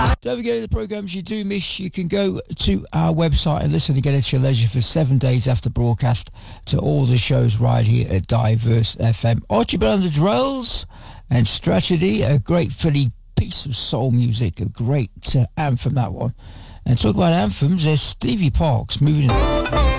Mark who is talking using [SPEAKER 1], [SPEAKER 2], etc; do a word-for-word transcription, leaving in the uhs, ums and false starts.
[SPEAKER 1] Don't forget the programmes you do miss. You can go to our website and listen again at your leisure for seven days after broadcast to all the shows right here at Diverse F M. Archibald and the Drells and Strategy, a great Philly piece of soul music, a great uh, anthem, that one. And talk about anthems, there's Stevie Parks moving in.